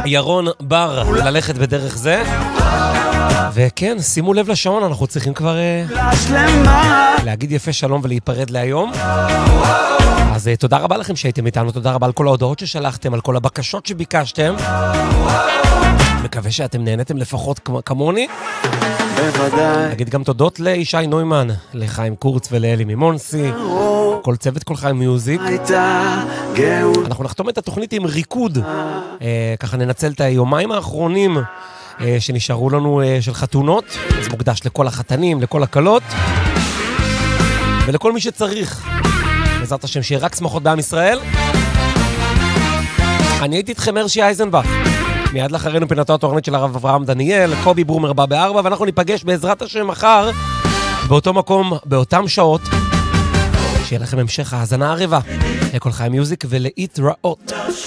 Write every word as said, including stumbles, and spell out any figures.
ירון בר, ללכת בדרך זה. וכן, שימו לב לשעון, אנחנו צריכים כבר uh, להגיד יפה שלום ולהיפרד להיום. אז uh, תודה רבה לכם שהייתם איתנו, תודה רבה על כל ההודעות ששלחתם, על כל הבקשות שביקשתם. מקווה שאתם נהנתם לפחות כ- כמוני. בוודאי. נגיד גם תודות לישי נוימן, לחיים קורץ ולאלי ממונסי, כל צוות כל חיים מיוזיק. אנחנו נחתום את התוכנית עם ריקוד, אה, ככה ננצל את היומיים האחרונים אה, שנשארו לנו אה, של חתונות. זה מוקדש לכל החתנים, לכל הקלות ולכל מי שצריך. בעזרת השם שיהיה רק שמחות בעם ישראל. אני הייתי איתכם הרשי אייזנבך, מיד לאחרינו פינתו התורנית של הרב אברהם דניאל, קובי ברומר בא בארבע, ואנחנו ניפגש בעזרת השם מחר באותו מקום, באותם שעות. שיהיה לכם המשך האזנה ערבה לכל חיים מיוזיק ולהתראות.